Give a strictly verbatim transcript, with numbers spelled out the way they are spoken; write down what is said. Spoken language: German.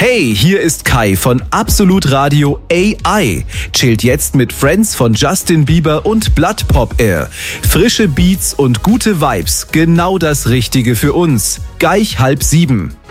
Hey, hier ist Kai von Absolut Radio A I. Chillt jetzt mit Friends von Justin Bieber und Blood Pop Air. Frische Beats und gute Vibes, genau das Richtige für uns. Gleich halb sieben.